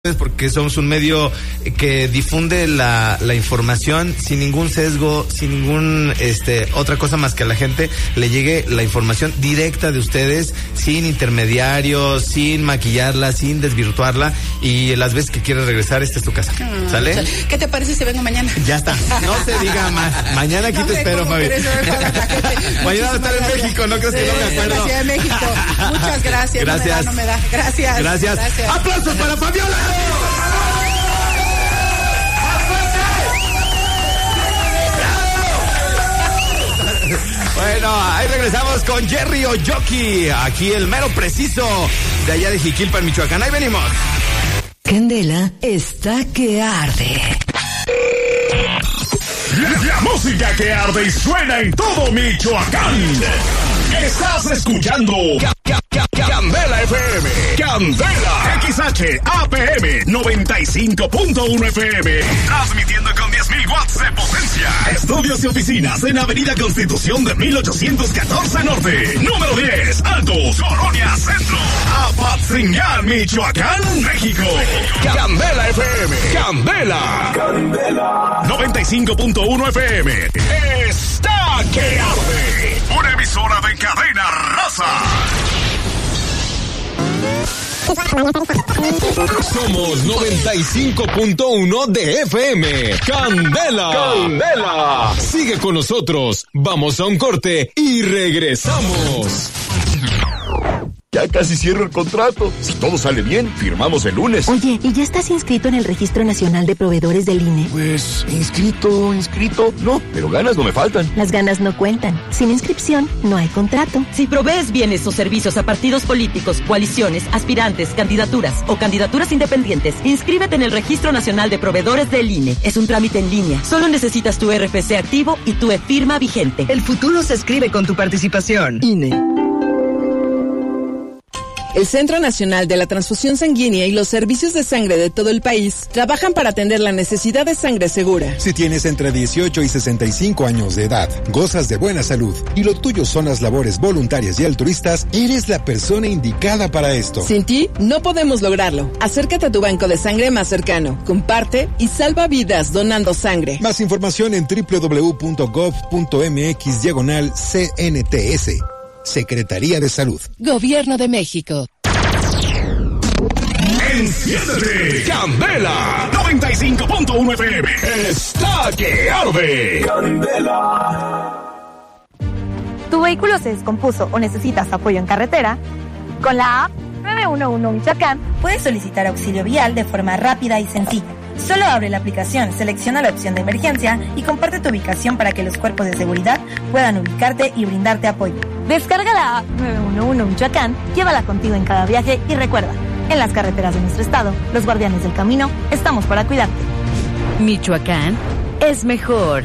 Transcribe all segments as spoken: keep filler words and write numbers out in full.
porque somos un medio que difunde la, la información sin ningún sesgo, sin ningún este otra cosa más que a la gente le llegue la información directa de ustedes, sin intermediarios, sin maquillarla, sin desvirtuarla, y las veces que quieras regresar, esta es tu casa. Ah, ¿sale? ¿Qué te parece si vengo mañana? Ya está, no se diga más. Mañana aquí no te espero, Fabi. Mañana va a estar en México, ¿no crees que no me acuerdo? En la Ciudad de México. Muchas gracias. Gracias. No me da, no me da. Gracias. Gracias. Gracias. ¡Aplausos para Fabiola! Bueno, ahí regresamos con Jerry Oyoki, aquí el mero preciso de allá de Jiquilpan, Michoacán. Ahí venimos. Candela está que arde. La, la música que arde y suena en todo Michoacán. Estás escuchando Ca- Ca- Ca- Candela F M. Candela X H A P M noventa y cinco punto uno F M. Transmitiendo con diez mil watts de potencia. Estudios y oficinas en Avenida Constitución de mil ochocientos catorce Norte. Número diez, Altos, Colonia Centro. Apatzingán, Michoacán, México. Candela F M. Candela. Candela. noventa y cinco punto uno F M. Está que arde. Una emisora de cadena raza. Somos noventa y cinco punto uno de F M. Candela. Candela. Sigue con nosotros. Vamos a un corte y regresamos. Ya casi cierro el contrato. Si todo sale bien, firmamos el lunes. Oye, ¿y ya estás inscrito en el Registro Nacional de Proveedores del I N E? Pues, inscrito, inscrito, no, pero ganas no me faltan. Las ganas no cuentan. Sin inscripción, no hay contrato. Si provees bienes o servicios a partidos políticos, coaliciones, aspirantes, candidaturas o candidaturas independientes, inscríbete en el Registro Nacional de Proveedores del I N E. Es un trámite en línea. Solo necesitas tu R F C activo y tu e-firma vigente. El futuro se escribe con tu participación. I N E. El Centro Nacional de la Transfusión Sanguínea y los servicios de sangre de todo el país trabajan para atender la necesidad de sangre segura. Si tienes entre dieciocho y sesenta y cinco años de edad, gozas de buena salud y lo tuyo son las labores voluntarias y altruistas, eres la persona indicada para esto. Sin ti, no podemos lograrlo. Acércate a tu banco de sangre más cercano, comparte y salva vidas donando sangre. Más información en doble u doble u doble u punto gov punto m x diagonal C N T S. Secretaría de Salud. Gobierno de México. Enciéndete, Candela noventa y cinco punto uno F M. Está que arde. Candela. ¿Tu vehículo se descompuso o necesitas apoyo en carretera? Con la app nueve uno uno Michoacán puedes solicitar auxilio vial de forma rápida y sencilla. Solo abre la aplicación, selecciona la opción de emergencia y comparte tu ubicación para que los cuerpos de seguridad puedan ubicarte y brindarte apoyo. Descarga la app nueve uno uno Michoacán, llévala contigo en cada viaje y recuerda, en las carreteras de nuestro estado, los guardianes del camino, estamos para cuidarte. Michoacán es mejor.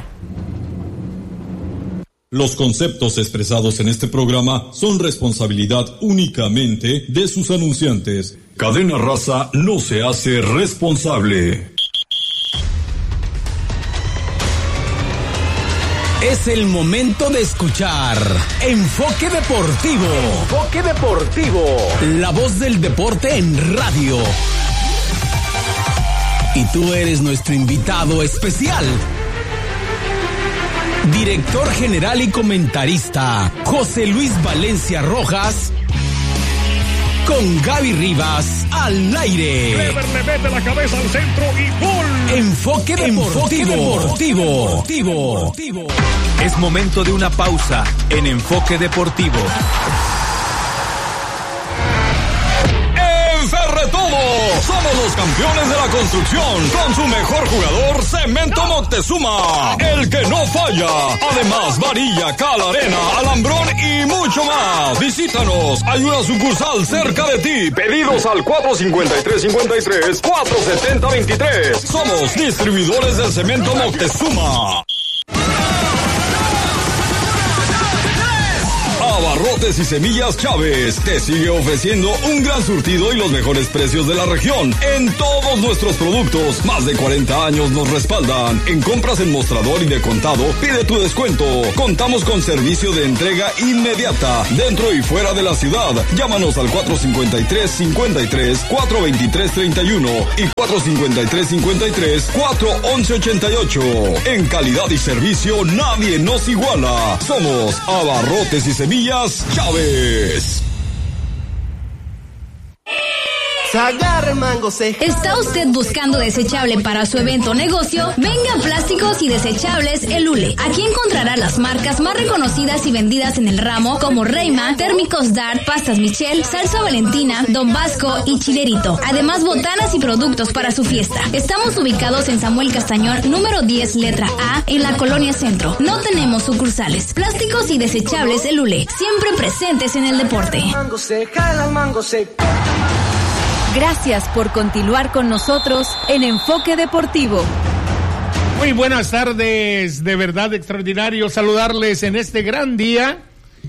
Los conceptos expresados en este programa son responsabilidad únicamente de sus anunciantes. Cadena Raza no se hace responsable. Es el momento de escuchar Enfoque Deportivo. Enfoque Deportivo. La voz del deporte en radio. Y tú eres nuestro invitado especial. Director general y comentarista, José Luis Valencia Rojas. Con Gaby Rivas al aire. Clever le mete la cabeza al centro y gol. Enfoque Deportivo. Deportivo. Deportivo. Deportivo. Es momento de una pausa en Enfoque Deportivo. En Ferretodo somos los campeones de la construcción con su mejor jugador Cemento Moctezuma, el que no falla. Además, varilla, cal, arena, alambrón y mucho más. Visítanos, hay una sucursal cerca de ti. Pedidos al cuatro cinco tres cinco tres, cuatro siete cero dos tres. Somos distribuidores del Cemento Moctezuma. Abarrotes Abarrotes y Semillas Chávez te sigue ofreciendo un gran surtido y los mejores precios de la región en todos nuestros productos. Más de cuarenta años nos respaldan. En compras en mostrador y de contado, pide tu descuento. Contamos con servicio de entrega inmediata dentro y fuera de la ciudad. Llámanos al cuatro cincuenta y tres, cincuenta y tres, cuatro veintitrés, treinta y uno y cuatro cincuenta y tres, cincuenta y tres, cuatro once, ochenta y ocho. En calidad y servicio nadie nos iguala. Somos Abarrotes y Semillas Chávez. ¿Está usted buscando desechable para su evento o negocio? Venga a Plásticos y Desechables El Ule. Aquí encontrará las marcas más reconocidas y vendidas en el ramo, como Reima, Térmicos Dart, Pastas Michel, Salsa Valentina, Don Vasco y Chilerito. Además, botanas y productos para su fiesta. Estamos ubicados en Samuel Castañón, número diez, letra A, en la Colonia Centro. No tenemos sucursales. Plásticos y Desechables El Ule, siempre presentes en el deporte. Gracias por continuar con nosotros en Enfoque Deportivo. Muy buenas tardes, de verdad extraordinario saludarles en este gran día,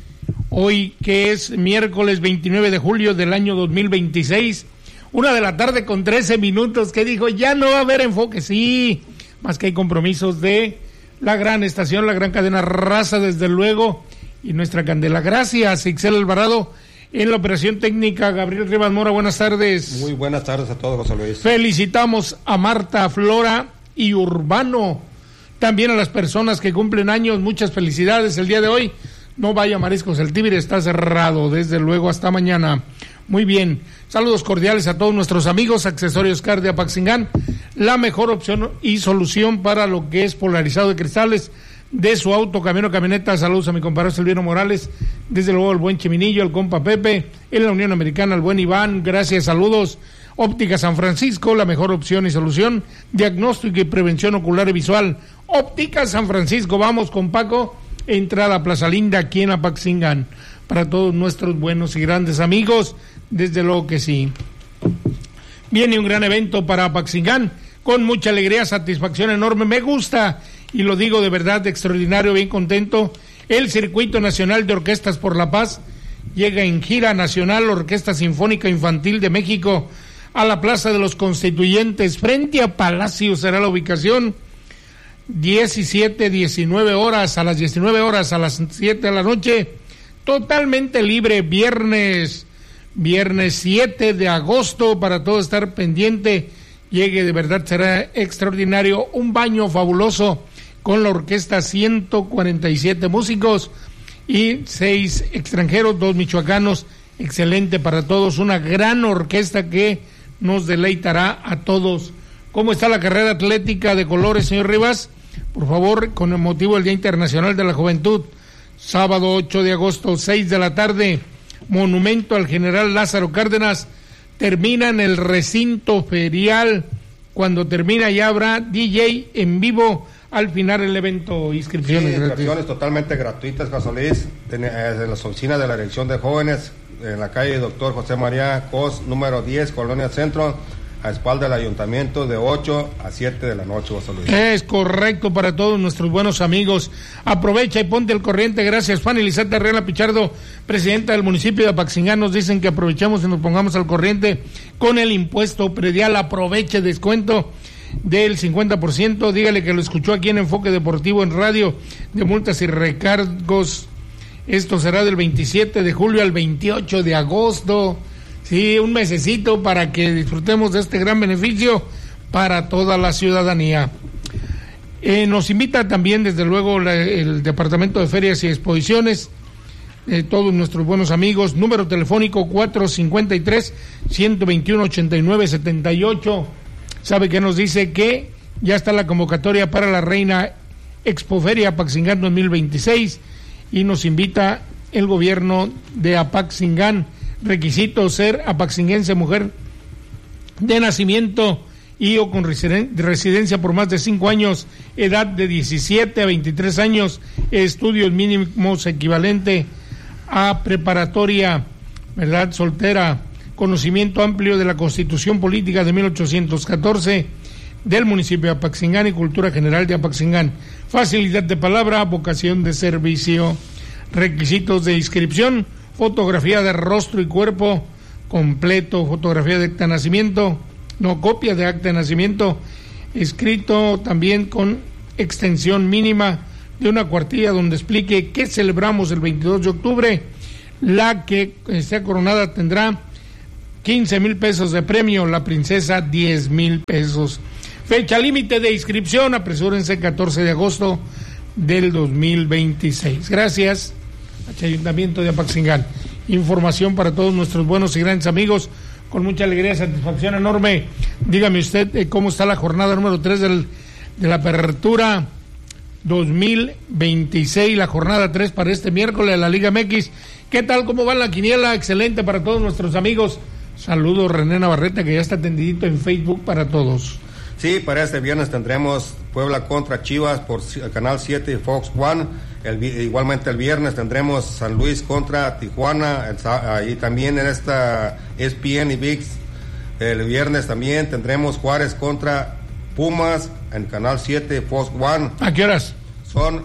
hoy que es miércoles veintinueve de julio del año dos mil veintiséis, una de la tarde con trece minutos, que dijo, ya no va a haber enfoque, sí, más que hay compromisos de la gran estación, la gran cadena Raza, desde luego, y nuestra Candela. Gracias, Ixel Alvarado. En la operación técnica, Gabriel Rivas Mora, buenas tardes. Muy buenas tardes a todos, José Luis. Felicitamos a Marta, Flora y Urbano, también a las personas que cumplen años, muchas felicidades el día de hoy. No vaya a Mariscos El Tíbir, está cerrado, desde luego, hasta mañana. Muy bien, saludos cordiales a todos nuestros amigos. Accesorios Car de Apaxingán, la mejor opción y solución para lo que es polarizado de cristales de su auto, camión o camioneta. Saludos a mi compadre Silvino Morales, desde luego el buen Cheminillo, el compa Pepe, en la Unión Americana, el buen Iván, gracias, saludos. Óptica San Francisco, la mejor opción y solución, diagnóstico y prevención ocular y visual. Óptica San Francisco, vamos con Paco, entrada a Plaza Linda, aquí en Apaxingán, para todos nuestros buenos y grandes amigos, desde luego que sí. Viene un gran evento para Apaxingán, con mucha alegría, satisfacción enorme, me gusta, y lo digo de verdad, extraordinario, bien contento. El Circuito Nacional de Orquestas por la Paz llega en gira nacional, Orquesta Sinfónica Infantil de México, a la Plaza de los Constituyentes, frente a Palacio será la ubicación, diecisiete, diecinueve horas, a las diecinueve horas, a las siete de la noche, totalmente libre, viernes, viernes siete de agosto, para todo estar pendiente, llegue, de verdad será extraordinario, un baño fabuloso, con la orquesta, ciento cuarenta y siete músicos y seis extranjeros, dos michoacanos, excelente para todos, una gran orquesta que nos deleitará a todos. ¿Cómo está la carrera atlética de colores, señor Rivas? Por favor, con el motivo del Día Internacional de la Juventud, sábado ocho de agosto, seis de la tarde, monumento al general Lázaro Cárdenas, termina en el recinto ferial. Cuando termina ya habrá D J en vivo al final el evento. Inscripciones, sí, inscripciones totalmente gratuitas, José Luis, en las oficinas de la Dirección de Jóvenes, en la calle Doctor José María Cos, número diez, Colonia Centro, a espalda del Ayuntamiento, de ocho a siete de la noche, José Luis. Es correcto, para todos nuestros buenos amigos. Aprovecha y ponte al corriente. Gracias, Fanny Lizeta Reala Pichardo, presidenta del municipio de Apaxingán. Nos dicen que aprovechamos y nos pongamos al corriente con el impuesto predial. Aproveche descuento del cincuenta por ciento. Dígale que lo escuchó aquí en Enfoque Deportivo en radio, de multas y recargos. Esto será del veintisiete de julio al veintiocho de agosto. Sí, un mesecito para que disfrutemos de este gran beneficio para toda la ciudadanía. Eh, nos invita también, desde luego, la, el Departamento de Ferias y Exposiciones, eh, todos nuestros buenos amigos. Número telefónico cuatro cincuenta y tres, ciento veintiuno, ochenta y nueve, setenta y ocho. Sabe que nos dice que ya está la convocatoria para la Reina Expoferia Apaxingán dos mil veintiséis, y nos invita el gobierno de Apaxingán. Requisito: ser apaxinguense, mujer de nacimiento y o con residencia por más de cinco años, edad de diecisiete a veintitrés años, estudios mínimos equivalente a preparatoria, ¿verdad? Soltera, conocimiento amplio de la Constitución Política de mil ochocientos catorce del municipio de Apaxingán y cultura general de Apaxingán, facilidad de palabra, vocación de servicio. Requisitos de inscripción: fotografía de rostro y cuerpo completo, fotografía de acta de nacimiento, no, copia de acta de nacimiento, escrito también con extensión mínima de una cuartilla donde explique qué celebramos el veintidós de octubre. La que sea coronada tendrá quince mil pesos de premio, la princesa diez mil pesos. Fecha límite de inscripción, apresúrense, catorce de agosto del dos mil veintiséis. Gracias, Ayuntamiento de Apaxingán. Información para todos nuestros buenos y grandes amigos, con mucha alegría y satisfacción enorme. Dígame usted eh, cómo está la jornada número tres del, de la apertura dos mil veintiséis, la jornada tres para este miércoles de la Liga M X. ¿Qué tal? ¿Cómo va la quiniela? Excelente para todos nuestros amigos. Saludos, René Navarrete, que ya está atendidito en Facebook para todos. Sí, para este viernes tendremos Puebla contra Chivas por Canal siete y Fox One. El, igualmente el viernes tendremos San Luis contra Tijuana, y también en esta E S P N y V I X. El viernes también tendremos Juárez contra Pumas en Canal siete y Fox One. ¿A qué horas? Son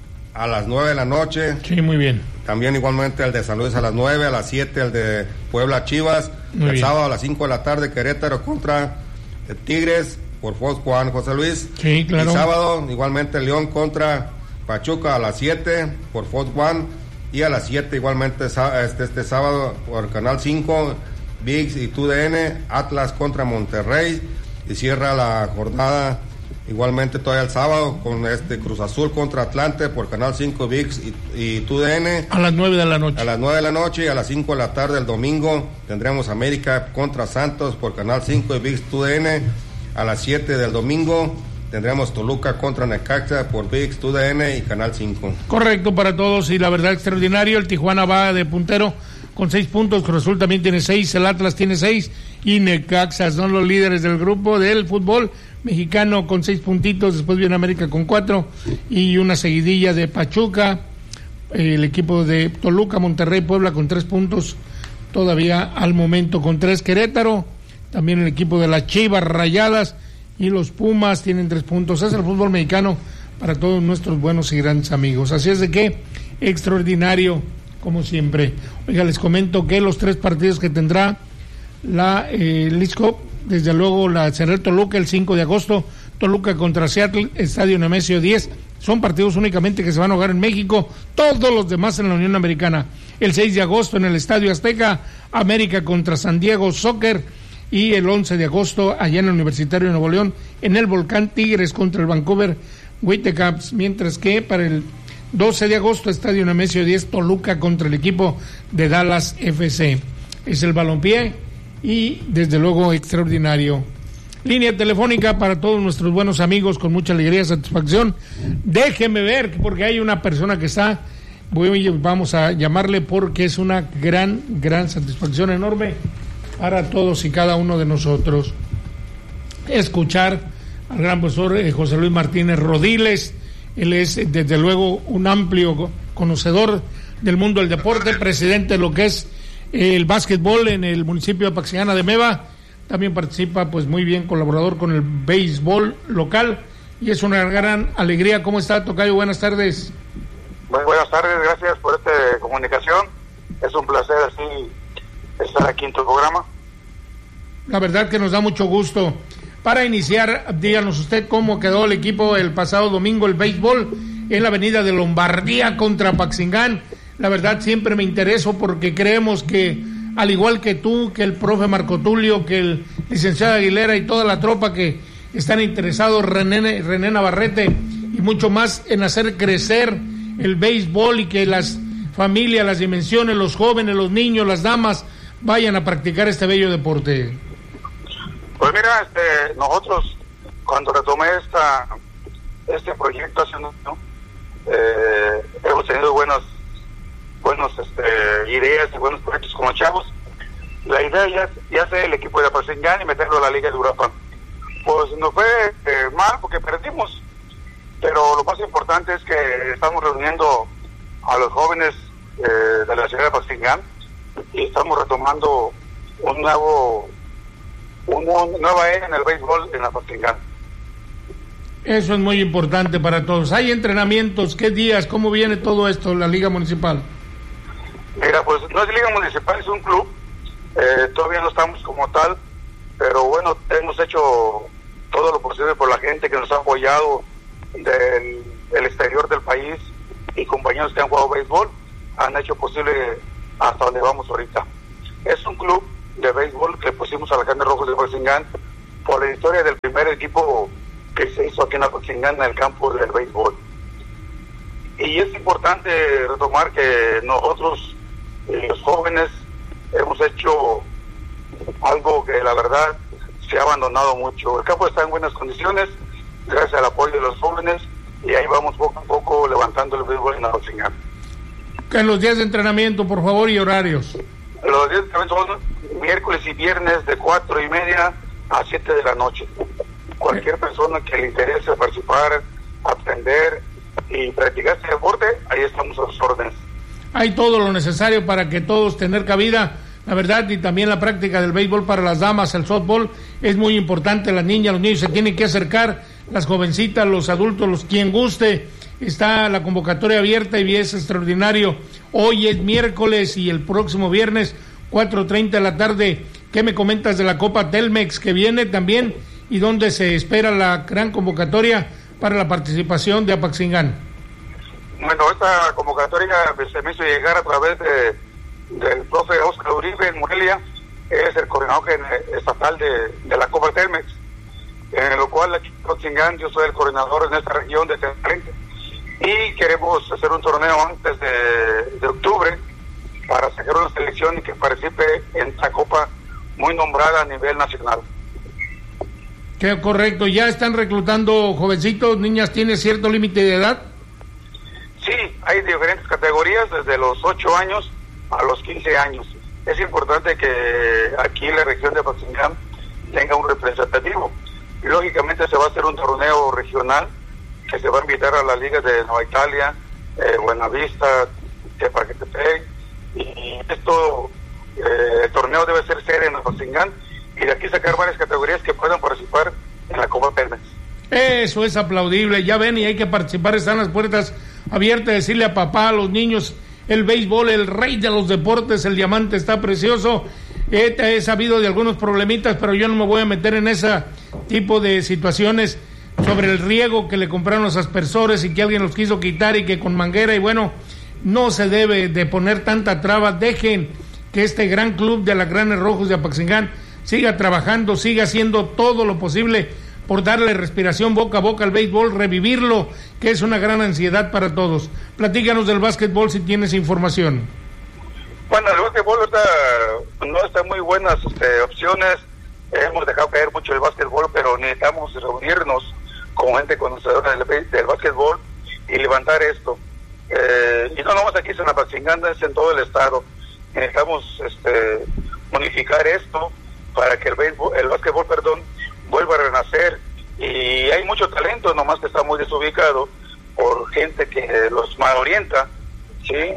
a las nueve de la noche. Sí, muy bien. También igualmente el de San Luis a las nueve, a las siete el de Puebla Chivas. Muy el bien. Sábado a las cinco de la tarde Querétaro contra Tigres por Fox One, José Luis. Sí, claro. Y sábado igualmente León contra Pachuca a las siete por Fox One, y a las siete igualmente este, este sábado por Canal cinco, V I X y T U D N, Atlas contra Monterrey, y cierra la jornada igualmente todavía el sábado con este Cruz Azul contra Atlante por Canal cinco, V I X y, y T U D N. A las nueve de la noche. A las nueve de la noche, y a las cinco de la tarde el domingo tendremos América contra Santos por Canal cinco y V I X T U D N. A las siete del domingo tendremos Toluca contra Necaxa por V I X, T U D N y Canal cinco. Correcto para todos, y la verdad extraordinario. El Tijuana va de puntero con seis puntos, Cruz Azul también tiene seis, el Atlas tiene seis, y Necaxa son los líderes del grupo del fútbol mexicano con seis puntitos. Después viene América con cuatro, y una seguidilla de Pachuca, el equipo de Toluca, Monterrey, Puebla con tres puntos todavía al momento con tres. Querétaro, también el equipo de las Chivas Rayadas y los Pumas tienen tres puntos. Es el fútbol mexicano para todos nuestros buenos y grandes amigos. Así es de que, extraordinario, como siempre. Oiga, les comento que los tres partidos que tendrá la eh, Lisco, desde luego la será Toluca el cinco de agosto, Toluca contra Seattle, Estadio Nemesio diez, son partidos únicamente que se van a jugar en México, todos los demás en la Unión Americana. El seis de agosto en el Estadio Azteca, América contra San Diego Soccer, y el once de agosto allá en el Universitario de Nuevo León, en el Volcán, Tigres contra el Vancouver Whitecaps, mientras que para el doce de agosto, Estadio Nemesio diez, Toluca contra el equipo de Dallas F C. Es el balompié y desde luego extraordinario. Línea telefónica para todos nuestros buenos amigos con mucha alegría y satisfacción. Déjeme ver, porque hay una persona que está, voy, vamos a llamarle porque es una gran, gran satisfacción enorme para todos y cada uno de nosotros escuchar al gran profesor eh, José Luis Martínez Rodiles. Él es desde luego un amplio conocedor del mundo del deporte, presidente de lo que es eh, el básquetbol en el municipio de Apaxingán de Meva. También participa pues muy bien, colaborador con el béisbol local, y es una gran alegría. ¿Cómo está, tocayo? Buenas tardes. Muy buenas tardes, gracias por esta comunicación. Es un placer así estar aquí en tu programa. La verdad que nos da mucho gusto. Para iniciar, díganos usted cómo quedó el equipo el pasado domingo, el béisbol, en la avenida de Lombardía contra Apaxingán. La verdad siempre me intereso porque creemos que, al igual que tú, que el profe Marco Tulio, que el licenciado Aguilera y toda la tropa que están interesados, René, René Navarrete y mucho más, en hacer crecer el béisbol y que las familias, las dimensiones, los jóvenes, los niños, las damas vayan a practicar este bello deporte. Pues mira, este, nosotros cuando retomé esta este proyecto hace un año, eh, hemos tenido buenas buenos este, ideas y buenos proyectos con los chavos. La idea ya, ya sea el equipo de Apaxingán y meterlo a la Liga de Europa. Pues nos fue eh, mal porque perdimos, pero lo más importante es que estamos reuniendo a los jóvenes eh, de la ciudad de Apaxingán y estamos retomando un nuevo una nueva era en el béisbol en Apaxingán. Eso es muy importante para todos. ¿Hay entrenamientos? ¿Qué días? ¿Cómo viene todo esto en la Liga Municipal? Mira, pues no es liga municipal, es un club, eh, todavía no estamos como tal, pero bueno, hemos hecho todo lo posible por la gente que nos ha apoyado del, del exterior del país, y compañeros que han jugado béisbol han hecho posible hasta donde vamos ahorita. Es un club de béisbol que pusimos a la Grandes Rojos de Apaxingán por la historia del primer equipo que se hizo aquí en Apaxingán en el campo del béisbol. Y es importante retomar que nosotros, eh, los jóvenes, hemos hecho algo que la verdad se ha abandonado mucho. El campo está en buenas condiciones gracias al apoyo de los jóvenes, y ahí vamos poco a poco levantando el béisbol en Apaxingán. En los días de entrenamiento, por favor, y horarios. Los días de entrenamiento son miércoles y viernes de cuatro y media a siete de la noche. Cualquier persona que le interese participar, aprender y practicar este deporte, ahí estamos a sus órdenes. Hay todo lo necesario para que todos tener cabida, la verdad, y también la práctica del béisbol para las damas, el softball es muy importante. Las niñas, los niños se tienen que acercar, las jovencitas, los adultos, los quien guste. Está la convocatoria abierta y es extraordinario. Hoy es miércoles y el próximo viernes, cuatro treinta de la tarde. ¿Qué me comentas de la Copa Telmex que viene también y dónde se espera la gran convocatoria para la participación de Apaxingán? Bueno, esta convocatoria se me hizo llegar a través de, del profe Oscar Uribe en Morelia, es el coordinador estatal de, de la Copa Telmex, en lo cual aquí en Apaxingán yo soy el coordinador en esta región de Telmex, y queremos hacer un torneo antes de, de octubre para sacar una selección y que participe en esta Copa muy nombrada a nivel nacional. Qué correcto, ya están reclutando jovencitos, niñas, ¿tiene cierto límite de edad? Sí, hay diferentes categorías, desde los ocho años a los quince años. Es importante que aquí la región de Apaxingán tenga un representativo. Y lógicamente se va a hacer un torneo regional que se va a invitar a las ligas de Nueva Italia, eh, Buenavista, Tepaquetepec, y esto, eh, el torneo debe ser serie en Apaxingán, y de aquí sacar varias categorías que puedan participar en la Copa Telmex. Eso es aplaudible, ya ven, y hay que participar, están las puertas abiertas, decirle a papá, a los niños, el béisbol, el rey de los deportes, el diamante está precioso. He, he sabido de algunos problemitas, pero yo no me voy a meter en ese tipo de situaciones sobre el riego que le compraron los aspersores y que alguien los quiso quitar y que con manguera, y bueno, no se debe de poner tanta traba. Dejen que este gran club de las Grandes Rojos de Apaxingán siga trabajando, siga haciendo todo lo posible por darle respiración boca a boca al béisbol, revivirlo, que es una gran ansiedad para todos. Platícanos del básquetbol si tienes información. Bueno, el básquetbol está, no está muy buenas este, opciones. Hemos dejado caer mucho el básquetbol, pero necesitamos reunirnos con gente conocedora del, del básquetbol y levantar esto. Eh, y no nomás aquí en Apaxingán, es en todo el estado. Necesitamos este, unificar esto para que el, béisbol, el básquetbol, perdón, vuelva a renacer. Y hay mucho talento, nomás que está muy desubicado por gente que los malorienta, ¿sí? Eh,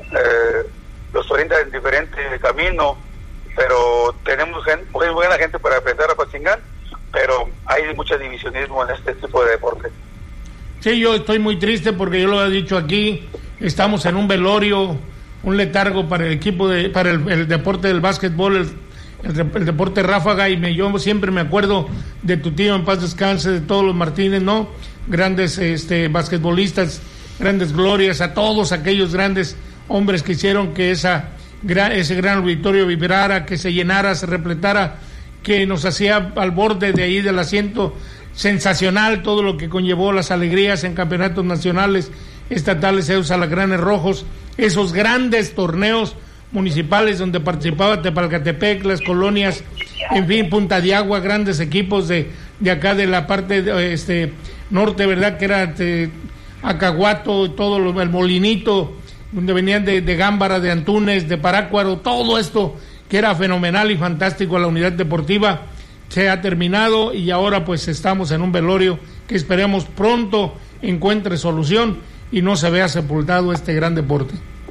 los orienta en diferente camino, pero tenemos gente, muy buena gente para aprender a Apaxingán, pero hay mucho divisionismo en este tipo de deporte. Sí, yo estoy muy triste porque yo lo he dicho aquí, estamos en un velorio, un letargo para el equipo, de para el, el deporte del básquetbol, el, el, el deporte ráfaga, y me, yo siempre me acuerdo de tu tío, en paz descanse, de todos los Martínez, ¿no? Grandes este, basquetbolistas, grandes glorias, a todos aquellos grandes hombres que hicieron que esa ese gran auditorio vibrara, que se llenara, se repletara, que nos hacía al borde de ahí del asiento. Sensacional todo lo que conllevó las alegrías en campeonatos nacionales, estatales, esos a las Grandes Rojos, esos grandes torneos municipales donde participaba Tepalcatepec, las colonias, en fin, Punta de Agua, grandes equipos de, de acá de la parte de, este norte, ¿verdad? Que era este, Acahuato, todo lo, el Molinito, donde venían de, de Gámbara, de Antunes, de Parácuaro, todo esto que era fenomenal y fantástico. La unidad deportiva se ha terminado y ahora pues estamos en un velorio que esperemos pronto encuentre solución y no se vea sepultado este gran deporte.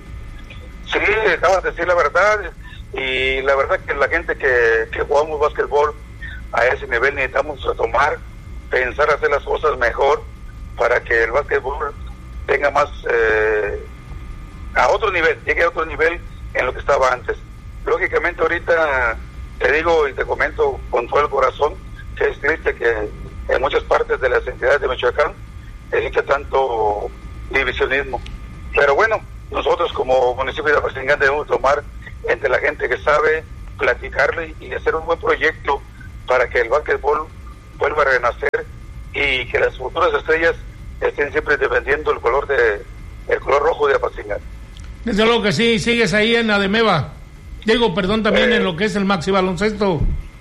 Sí, acabas de decir la verdad, y la verdad que la gente que, que jugamos básquetbol a ese nivel necesitamos retomar, pensar hacer las cosas mejor para que el básquetbol tenga más, eh, a otro nivel, llegue a otro nivel en lo que estaba antes. Lógicamente ahorita te digo y te comento con todo el corazón que es triste que en muchas partes de las entidades de Michoacán existe tanto divisionismo. Pero bueno, nosotros como municipio de Apatzingán debemos tomar entre la gente que sabe, platicarle y hacer un buen proyecto para que el básquetbol vuelva a renacer y que las futuras estrellas estén siempre defendiendo el color de el color rojo de Apatzingán. Desde luego que sí, sigues ahí en Ademeva. Digo, perdón, también eh, en lo que es el Maxi Baloncesto.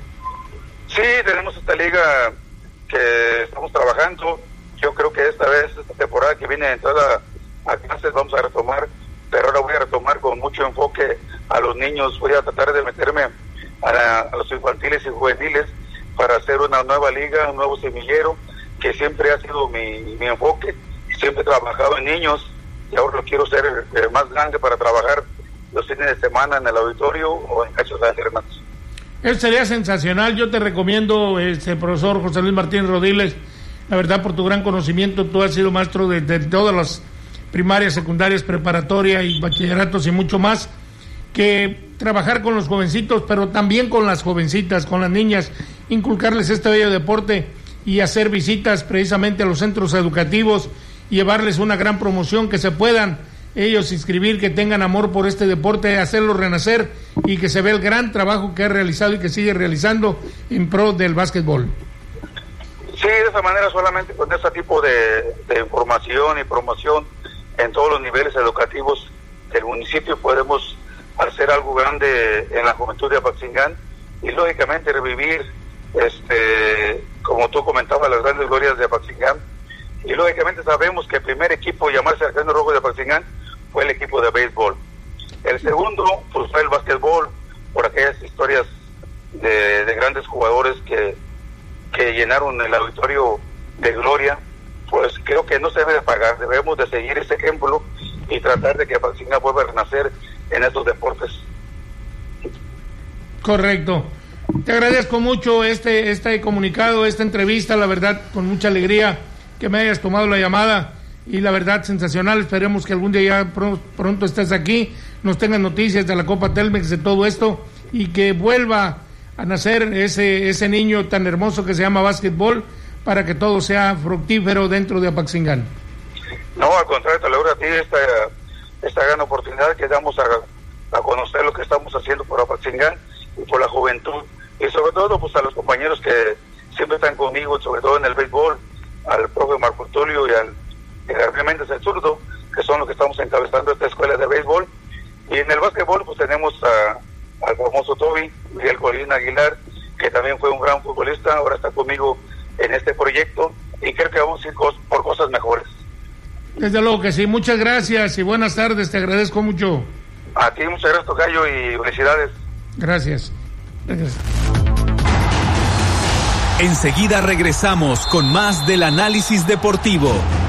Sí, tenemos esta liga que estamos trabajando. Yo creo que esta vez, esta temporada que viene de entrada a clases, vamos a retomar, pero ahora voy a retomar con mucho enfoque a los niños. Voy a tratar de meterme a, la, a los infantiles y juveniles para hacer una nueva liga, un nuevo semillero, que siempre ha sido mi, mi enfoque. Siempre he trabajado en niños y ahora lo quiero ser eh, más grande para trabajar los fines de semana en el auditorio o en Cachos de Hermanos. Eso sería sensacional. Yo te recomiendo, este profesor José Luis Martínez Rodiles, la verdad, por tu gran conocimiento. Tú has sido maestro de, de todas las primarias, secundarias, preparatoria y bachilleratos y mucho más, que trabajar con los jovencitos, pero también con las jovencitas, con las niñas, inculcarles este bello deporte y hacer visitas precisamente a los centros educativos y llevarles una gran promoción, que se puedan ellos inscribir, que tengan amor por este deporte, hacerlo renacer y que se vea el gran trabajo que ha realizado y que sigue realizando en pro del básquetbol. Sí, de esa manera, solamente con ese tipo de, de información y promoción en todos los niveles educativos del municipio podemos hacer algo grande en la juventud de Apatzingán y lógicamente revivir, este, como tú comentabas, las grandes glorias de Apatzingán. Y lógicamente sabemos que el primer equipo llamarse Argentino Rojo de Apatzingán fue el equipo de béisbol. El segundo pues fue el básquetbol, por aquellas historias de, de grandes jugadores que, que llenaron el auditorio de gloria. Pues creo que no se debe de pagar, debemos de seguir ese ejemplo y tratar de que Apatzingán vuelva a renacer en estos deportes. Correcto. Te agradezco mucho este, este comunicado, esta entrevista, la verdad, con mucha alegría que me hayas tomado la llamada y la verdad sensacional. Esperemos que algún día ya pr- pronto estés aquí, nos tengas noticias de la Copa Telmex, de todo esto, y que vuelva a nacer ese ese niño tan hermoso que se llama básquetbol, para que todo sea fructífero dentro de Apatzingán. No, al contrario, te logro a ti esta, esta gran oportunidad que damos a, a conocer lo que estamos haciendo por Apatzingán y por la juventud, y sobre todo pues a los compañeros que siempre están conmigo, sobre todo en el béisbol, al profe Marco Tulio y al Gabriel Méndez el zurdo, que son los que estamos encabezando esta escuela de béisbol. Y en el básquetbol pues tenemos a, al famoso Toby, Miguel Colín Aguilar, que también fue un gran futbolista, ahora está conmigo en este proyecto y creo que vamos a ir cos- por cosas mejores. Desde luego que sí, muchas gracias y buenas tardes, te agradezco mucho. A ti muchas gracias, tocayo, y felicidades. Gracias. Gracias. Enseguida regresamos con más del análisis deportivo.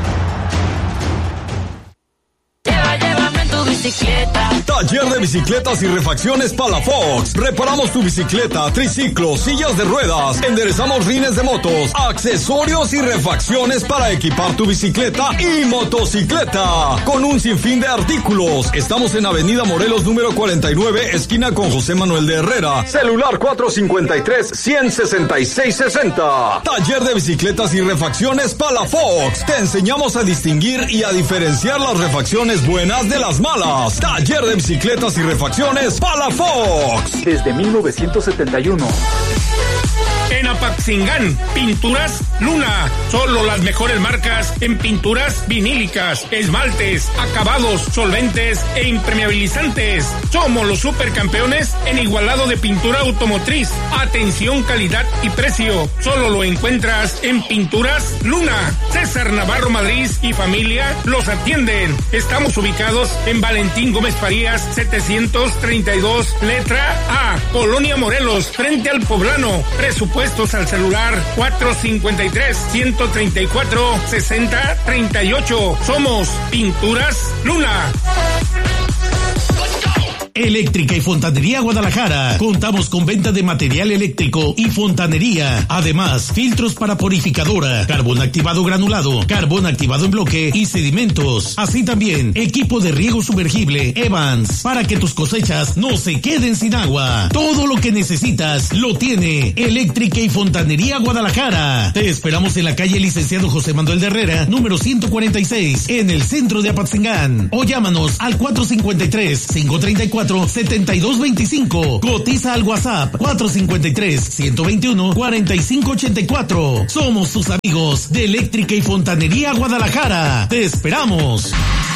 Lleva, llévame en tu bicicleta. Taller de bicicletas y refacciones Palafox. Reparamos tu bicicleta, triciclo, sillas de ruedas. Enderezamos rines de motos, accesorios y refacciones para equipar tu bicicleta y motocicleta. Con un sinfín de artículos. Estamos en Avenida Morelos número cuarenta y nueve, esquina con José Manuel de Herrera. Celular cuatro cinco tres, uno cero seis seis seis cero. Taller de bicicletas y refacciones Palafox. Te enseñamos a distinguir y a diferenciar las refacciones buenas de las malas. Taller de bicicletas y refacciones Palafox. Desde mil novecientos setenta y uno. En Apatzingán, Pinturas Luna. Solo las mejores marcas en pinturas vinílicas, esmaltes, acabados, solventes e impermeabilizantes. Somos los supercampeones en igualado de pintura automotriz. Atención, calidad y precio. Solo lo encuentras en Pinturas Luna. César Navarro Madrid y familia los atienden. Estamos ubicados en Valentín Gómez Farías, setecientos treinta y dos, letra A, Colonia Morelos, frente al Poblano. Presupuestos al celular cuatro cinco tres, uno tres cuatro, seis cero tres ocho. Somos Pinturas Luna. Eléctrica y Fontanería Guadalajara. Contamos con venta de material eléctrico y fontanería. Además, filtros para purificadora, carbón activado granulado, carbón activado en bloque y sedimentos. Así también, equipo de riego sumergible Evans, para que tus cosechas no se queden sin agua. Todo lo que necesitas lo tiene Eléctrica y Fontanería Guadalajara. Te esperamos en la calle Licenciado José Manuel de Herrera, número ciento cuarenta y seis, en el centro de Apatzingán. O llámanos al cuatro cinco tres, cinco tres cuatro, siete dos dos cinco. Cotiza al WhatsApp cuatro cinco tres, uno dos uno, cuatro cinco ocho cuatro. Somos tus amigos de Eléctrica y Fontanería Guadalajara. Te esperamos.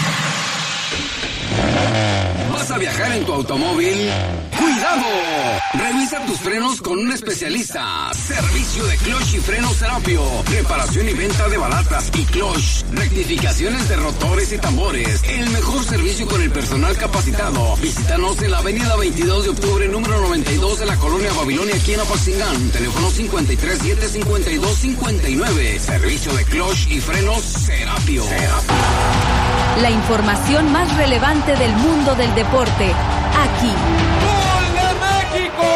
¿Vas a viajar en tu automóvil? ¡Cuidado! Revisa tus frenos con un especialista. Servicio de clutch y frenos Serapio. Reparación y venta de balatas y clutch. Rectificaciones de rotores y tambores. El mejor servicio con el personal capacitado. Visítanos en la avenida veintidós de octubre, número noventa y dos de la colonia Babilonia, aquí en Apatzingán. Teléfono cincuenta y tres, siete cincuenta y dos, cincuenta y nueve. Servicio de clutch y frenos Serapio. Serapio. La información más relevante del mundo del deporte, aquí. ¡Gol de México!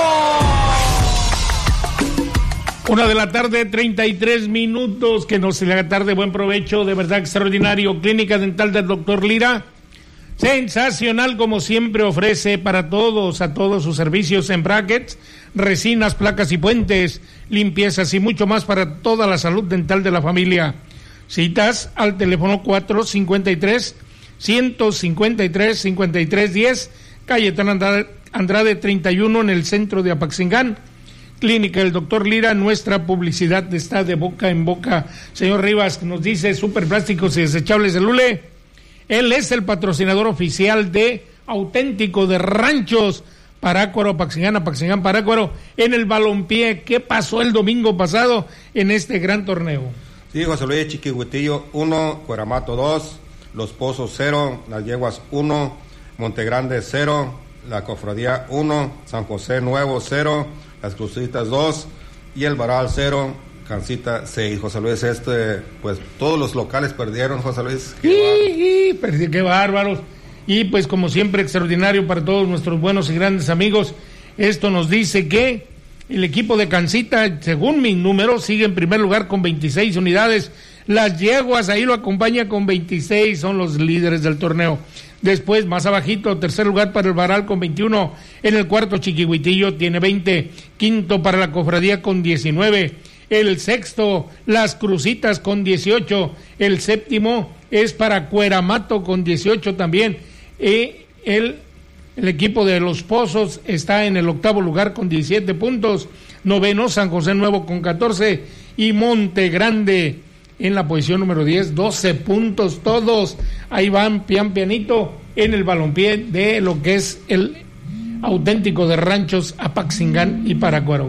Una de la tarde, treinta y tres minutos. Que no se le haga tarde, buen provecho, de verdad extraordinario. Clínica Dental del doctor Lira. Sensacional, como siempre, ofrece para todos, a todos sus servicios en brackets, resinas, placas y puentes, limpiezas y mucho más para toda la salud dental de la familia. Citas al teléfono cuatro cinco tres, uno cinco tres, cinco tres uno cero, Cayetano Andrade, Andrade treinta y uno, en el centro de Apatzingán. Clínica del doctor Lira, nuestra publicidad está de boca en boca. Señor Rivas, nos dice Superplásticos y Desechables de Lule. Él es el patrocinador oficial de Auténtico de Ranchos, Parácuaro, Apatzingán, Apatzingán, Parácuaro, en el balompié. ¿Qué pasó el domingo pasado en este gran torneo? Sí, José Luis, Chiquihuitillo uno, Cueramato dos, Los Pozos cero, Las Yeguas uno, Montegrande cero, La Cofradía uno, San José Nuevo cero, Las Crucitas dos y El Varal cero, Cancita seis. José Luis, este, pues todos los locales perdieron, José Luis. Qué, sí, perdí, qué bárbaros. Y pues como siempre, extraordinario para todos nuestros buenos y grandes amigos. Esto nos dice que el equipo de Cancita, según mis números, sigue en primer lugar con veintiséis unidades. Las Yeguas ahí lo acompaña con veintiséis, son los líderes del torneo. Después, más abajito, tercer lugar para el Varal con veintiuno. En el cuarto, Chiquihuitillo tiene veinte. Quinto para la Cofradía con diecinueve. El sexto, Las Crucitas con dieciocho. El séptimo es para Cueramato con dieciocho también. Y el... El equipo de Los Pozos está en el octavo lugar con diecisiete puntos. Noveno, San José Nuevo con catorce. Y Monte Grande en la posición número diez, doce puntos todos. Ahí van pian pianito en el balompié de lo que es el Auténtico de Ranchos, Apatzingán y Parácuaro.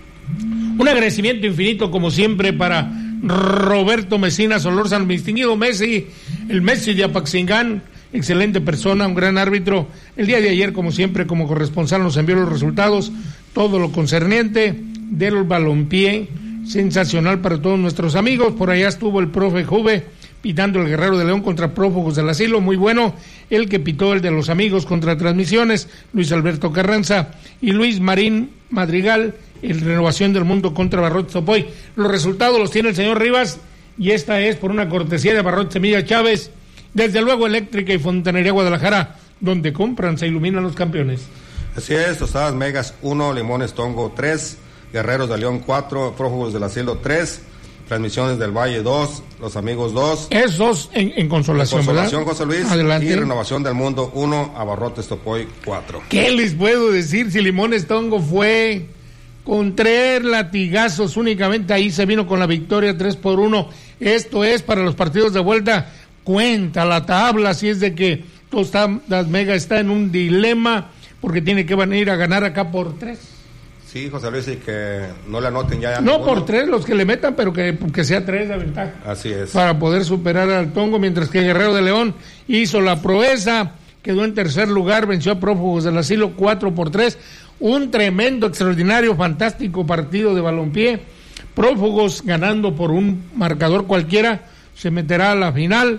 Un agradecimiento infinito, como siempre, para Roberto Mesina Solórzano, mi distinguido Messi, el Messi de Apatzingán. Excelente persona, un gran árbitro. El día de ayer, como siempre, como corresponsal, nos envió los resultados, todo lo concerniente del balompié, sensacional para todos nuestros amigos. Por allá estuvo el profe Juve pitando el Guerrero de León contra Prófugos del Asilo, muy bueno. El que pitó el de los amigos contra Transmisiones, Luis Alberto Carranza, y Luis Marín Madrigal, el Renovación del Mundo contra Barrote Sopoy. Los resultados los tiene el señor Rivas, y esta es por una cortesía de Barrote Semilla Chávez. Desde luego, Eléctrica y Fontanería Guadalajara, donde compran, se iluminan los campeones. Así es, Tostadas Megas uno, Limones Tongo tres, Guerreros de León cuatro, Prófugos del Asilo tres, Transmisiones del Valle dos, Los Amigos dos. Esos en, en consolación, en consolación, ¿verdad? José Luis. Adelante. Y Renovación del Mundo uno, Abarrotes Topoy cuatro. ¿Qué les puedo decir si Limones Tongo fue con tres latigazos únicamente? Ahí se vino con la victoria tres por uno. Esto es para los partidos de vuelta. Cuenta la tabla, si es de que Tostadas Mega está en un dilema porque tiene que venir a ganar acá por tres. Sí, José Luis, y que no le anoten ya. No ninguno. Por tres los que le metan, pero que, que sea tres la ventaja. Así es. Para poder superar al Tongo, mientras que Guerrero de León hizo la proeza, quedó en tercer lugar, venció a Prófugos del Asilo cuatro por tres. Un tremendo, extraordinario, fantástico partido de balompié. Prófugos ganando por un marcador cualquiera, se meterá a la final.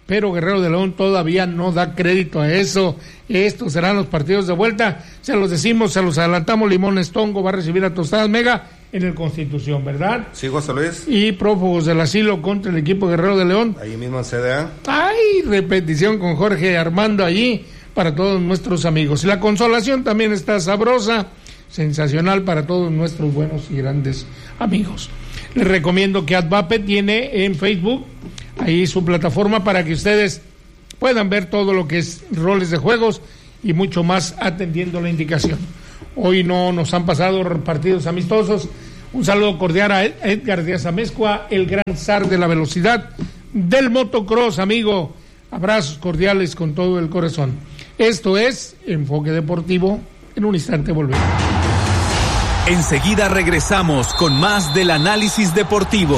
pero Guerrero de León todavía no da crédito a eso. Estos serán los partidos de vuelta, se los decimos, se los adelantamos. Limones Tongo va a recibir a Tostadas Mega en el Constitución, ¿verdad? Sí, José Luis. Y Prófugos del Asilo contra el equipo Guerrero de León. Ahí mismo en C D A. Ay, repetición con Jorge Armando allí para todos nuestros amigos. Y la Consolación también está sabrosa, sensacional para todos nuestros buenos y grandes amigos. Les recomiendo que Advape tiene en Facebook ahí su plataforma para que ustedes puedan ver todo lo que es roles de juegos y mucho más atendiendo la indicación. Hoy no nos han pasado partidos amistosos. Un saludo cordial a Edgar Díaz Amezcua, el gran zar de la velocidad del motocross, amigo. Abrazos cordiales con todo el corazón. Esto es Enfoque Deportivo. En un instante volvemos. Enseguida regresamos con más del análisis deportivo.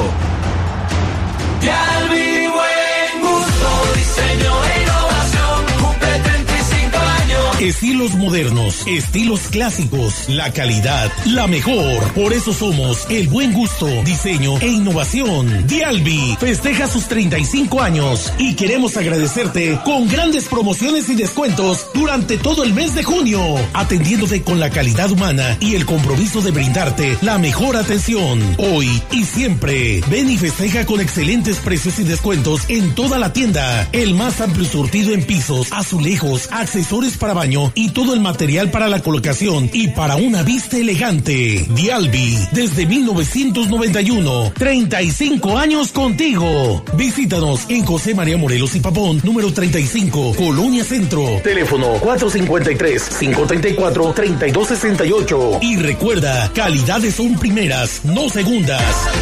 Dialbi, buen gusto, diseño e innovación, cumple treinta y cinco años. Estilos modernos, estilos clásicos, la calidad, la mejor. Por eso somos el buen gusto, diseño e innovación. Dialbi festeja sus treinta y cinco años y queremos agradecerte con grandes promociones y descuentos durante todo el mes de junio, atendiéndote con la calidad humana y el compromiso de brindarte la mejor atención. Hoy y siempre, ven y festeja con excelentes precios y descuentos en toda la tienda. El más amplio surtido en pisos, azulejos, accesorios para baño y todo el material para la colocación y para una vista elegante. Dialbi, desde mil novecientos noventa y uno, treinta y cinco años contigo. Visítanos en José María Morelos y Pavón, número treinta y cinco, Colonia Centro. Teléfono cuatro cinco tres, cinco tres cuatro, tres dos seis ocho. Y recuerda, calidades son primeras, no segundas.